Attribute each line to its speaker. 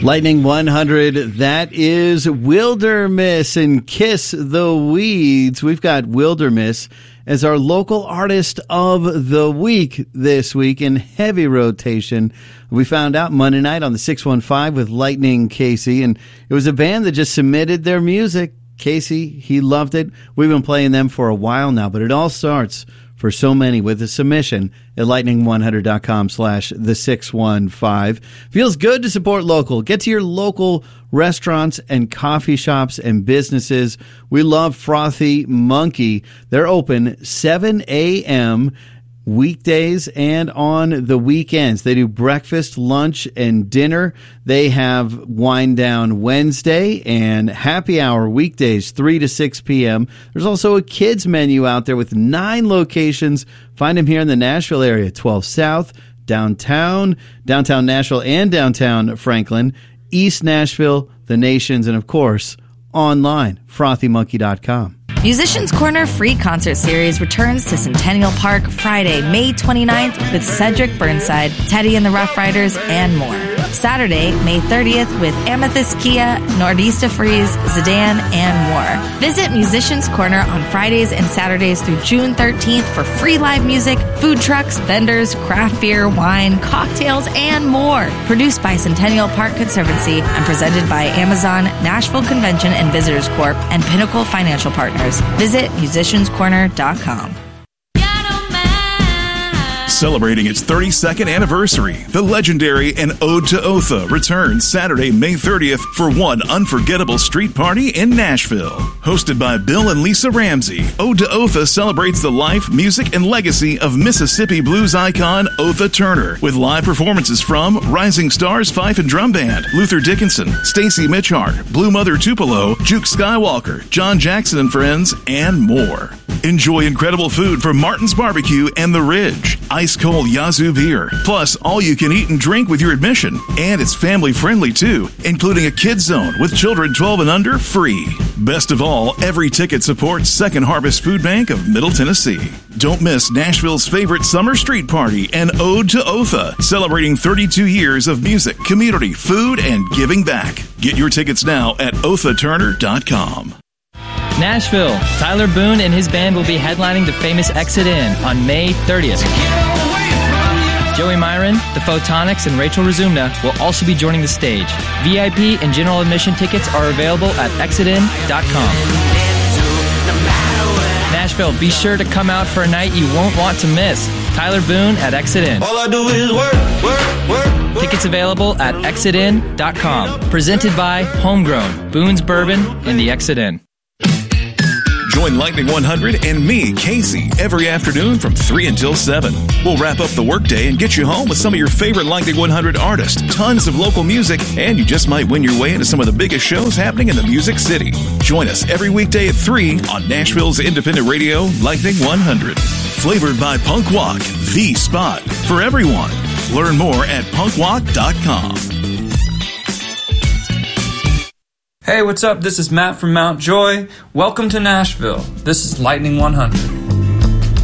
Speaker 1: Lightning 100, that is Wildermiss and Kiss the Weeds. We've got Wildermiss as our local artist of the week this week in heavy rotation. We found out Monday night on the 615 with Lightning Casey, and it was a band that just submitted their music. Casey, he loved it. We've been playing them for a while now, but it all starts for so many with a submission at lightning100.com/the615. Feels good to support local. Get to your local restaurants and coffee shops and businesses. We love Frothy Monkey. They're open 7 a.m. weekdays and on the weekends. They do breakfast, lunch, and dinner. They have Wind Down Wednesday and happy hour weekdays, 3 to 6 p.m. There's also a kids menu out there with 9 locations. Find them here in the Nashville area, 12 South, downtown Nashville, and downtown Franklin, East Nashville, the Nations, and of course, online, frothymonkey.com.
Speaker 2: Musicians Corner Free Concert Series returns to Centennial Park Friday, May 29th with Cedric Burnside, Teddy and the Rough Riders, and more. Saturday, May 30th with Amethyst Kia, Nordista Freeze, Zidane, and more. Visit Musicians Corner on Fridays and Saturdays through June 13th for free live music, food trucks, vendors, craft beer, wine, cocktails, and more. Produced by Centennial Park Conservancy and presented by Amazon, Nashville Convention and Visitors Corp., and Pinnacle Financial Partners. Visit musicianscorner.com.
Speaker 3: Celebrating its 32nd anniversary, the legendary and Ode to Otha returns Saturday, May 30th for one unforgettable street party in Nashville. Hosted by Bill and Lisa Ramsey, Ode to Otha celebrates the life, music, and legacy of Mississippi blues icon Otha Turner with live performances from Rising Stars Fife and Drum Band, Luther Dickinson, Stacy Mitchard, Blue Mother Tupelo, Juke Skywalker, John Jackson and Friends, and more. Enjoy incredible food from Martin's Barbecue and The Ridge, ice-cold Yazoo beer, plus all you can eat and drink with your admission. And it's family-friendly, too, including a kids zone with children 12 and under free. Best of all, every ticket supports Second Harvest Food Bank of Middle Tennessee. Don't miss Nashville's favorite summer street party and Ode to Otha, celebrating 32 years of music, community, food, and giving back. Get your tickets now at othaturner.com.
Speaker 4: Nashville. Tyler Boone and his band will be headlining the famous Exit In on May 30th. Joey Myron, the Photonics, and Rachel Razumna will also be joining the stage. VIP and general admission tickets are available at exitin.com. Nashville, be sure to come out for a night you won't want to miss. Tyler Boone at Exit In.
Speaker 5: All I do is work.
Speaker 4: Tickets available at exitin.com. Presented by Homegrown, Boone's Bourbon, and the Exit In.
Speaker 3: Join Lightning 100 and me, Casey, every afternoon from 3 until 7. We'll wrap up the workday and get you home with some of your favorite Lightning 100 artists, tons of local music, and you just might win your way into some of the biggest shows happening in the Music City. Join us every weekday at 3 on Nashville's independent radio, Lightning 100. Flavored by Punk Walk, the spot for everyone. Learn more at punkwalk.com.
Speaker 6: Hey, what's up? This is Matt from Mount Joy. Welcome to Nashville. This is Lightning 100.